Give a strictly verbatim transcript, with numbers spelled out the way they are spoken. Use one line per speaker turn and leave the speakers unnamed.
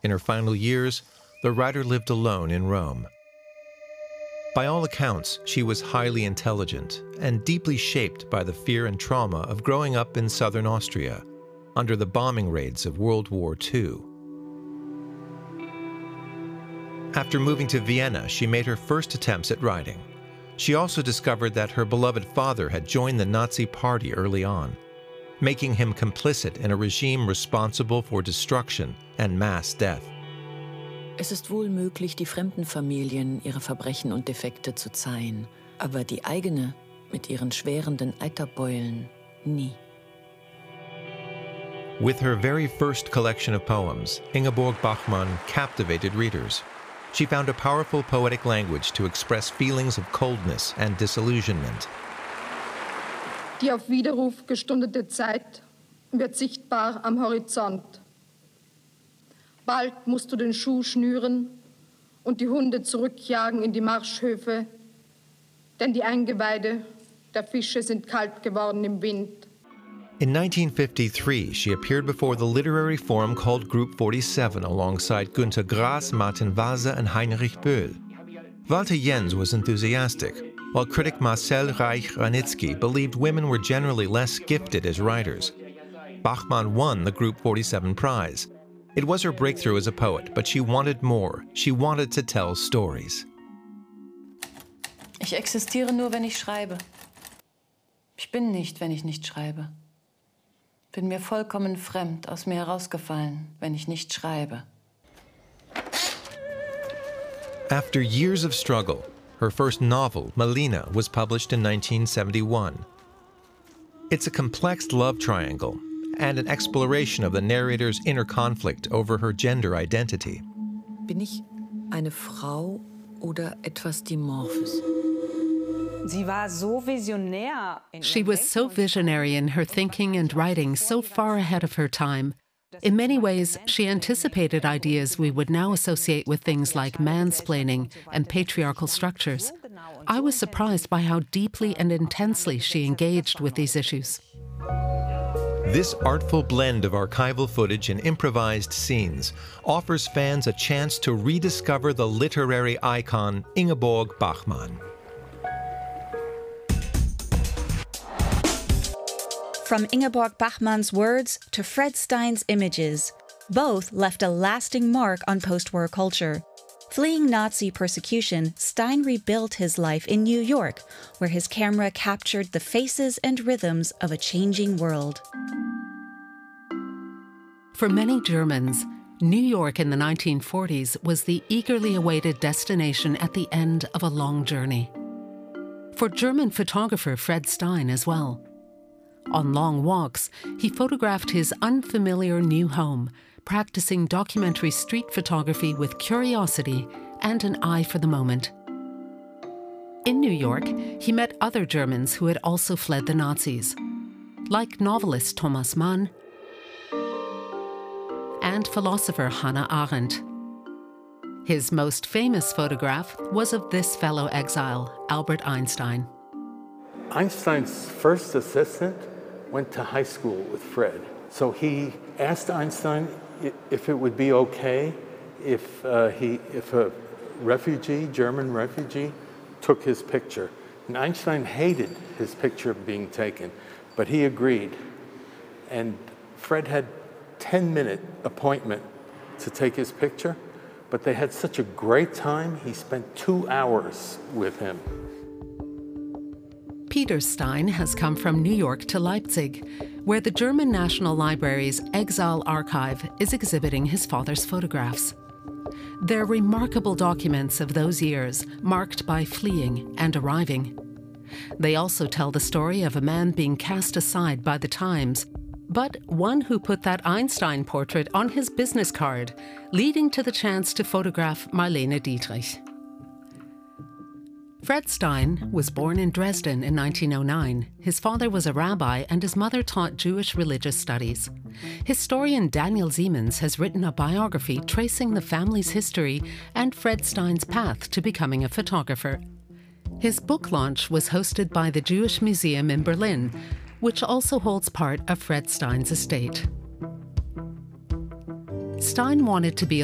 In her final years, the writer lived alone in Rome. By all accounts, she was highly intelligent and deeply shaped by the fear and trauma of growing up in southern Austria under the bombing raids of World War Two. After moving to Vienna, she made her first attempts at writing. She also discovered that her beloved father had joined the Nazi Party early on, making him complicit in a regime responsible for destruction and mass death.
Es ist wohl möglich, die fremden Familien ihre Verbrechen und Defekte zu zeihen, aber die eigene mit ihren schwerenden Eiterbeulen nie.
With her very first collection of poems, Ingeborg Bachmann captivated readers. She found a powerful poetic language to express feelings of coldness and disillusionment.
Die auf Widerruf gestundete Zeit wird sichtbar am Horizont. Bald musst du den Schuh schnüren und die Hunde zurückjagen in die Marschhöfe, denn die Eingeweide der Fische sind kalt geworden im Wind.
In nineteen fifty-three, she appeared before the literary forum called Group forty-seven alongside Günter Grass, Martin Vasa, and Heinrich Böll. Walter Jens was enthusiastic, while critic Marcel Reich-Ranitzky believed women were generally less gifted as writers. Bachmann won the Group forty-seven prize. It was her breakthrough as a poet, but she wanted more. She wanted to tell stories.
Ich existiere nur, wenn ich schreibe. Ich bin nicht, wenn ich nicht schreibe. Bin mir vollkommen fremd, aus mir herausgefallen, wenn ich nicht schreibe.
After years of struggle, her first novel, Malina, was published in nineteen seventy-one. It's a complex love triangle and an exploration of the narrator's inner conflict over her gender identity.
Bin ich eine Frau oder etwas Dimorphes?
She was so visionary in her thinking and writing, so far ahead of her time. In many ways, she anticipated ideas we would now associate with things like mansplaining and patriarchal structures. I was surprised by how deeply and intensely she engaged with these issues.
This artful blend of archival footage and improvised scenes offers fans a chance to rediscover the literary icon Ingeborg Bachmann.
From Ingeborg Bachmann's words to Fred Stein's images, both left a lasting mark on post-war culture. Fleeing Nazi persecution, Stein rebuilt his life in New York, where his camera captured the faces and rhythms of a changing world.
For many Germans, New York in the nineteen forties was the eagerly awaited destination at the end of a long journey. For German photographer Fred Stein as well. On long walks, he photographed his unfamiliar new home, practicing documentary street photography with curiosity and an eye for the moment. In New York, he met other Germans who had also fled the Nazis, like novelist Thomas Mann and philosopher Hannah Arendt. His most famous photograph was of this fellow exile, Albert Einstein.
Einstein's first assistant went to high school with Fred. So he asked Einstein if it would be okay if, uh, he, if a refugee, German refugee, took his picture. And Einstein hated his picture being taken, but he agreed. And Fred had a ten-minute appointment to take his picture, but they had such a great time, he spent two hours with him.
Peter Stein has come from New York to Leipzig, where the German National Library's Exile Archive is exhibiting his father's photographs. They're remarkable documents of those years, marked by fleeing and arriving. They also tell the story of a man being cast aside by the times, but one who put that Einstein portrait on his business card, leading to the chance to photograph Marlene Dietrich. Fred Stein was born in Dresden in nineteen oh nine. His father was a rabbi and his mother taught Jewish religious studies. Historian Daniel Siemens has written a biography tracing the family's history and Fred Stein's path to becoming a photographer. His book launch was hosted by the Jewish Museum in Berlin, which also holds part of Fred Stein's estate. Stein wanted to be